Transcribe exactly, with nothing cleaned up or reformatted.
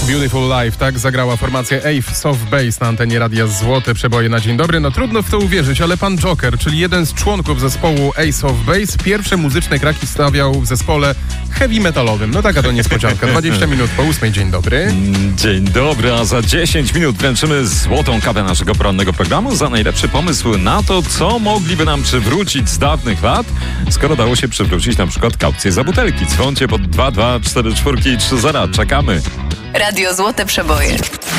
Beautiful Life, tak zagrała formacja Ace of Base na antenie Radia Złote Przeboje na dzień dobry. No trudno w to uwierzyć, ale pan Joker, czyli jeden z członków zespołu Ace of Base, pierwsze muzyczne kraki stawiał w zespole heavy metalowym. No taka to niespodzianka. dwadzieścia minut po ósmej. Dzień dobry. Dzień dobry, a za dziesięć minut wręczymy złotą kawę naszego porannego programu za najlepszy pomysł na to, co mogliby nam przywrócić z dawnych lat, skoro dało się przywrócić na przykład kaucję za butelki. Dzwoncie pod dwa dwa cztery cztery i trzy zero. Czekamy. Radio Złote Przeboje.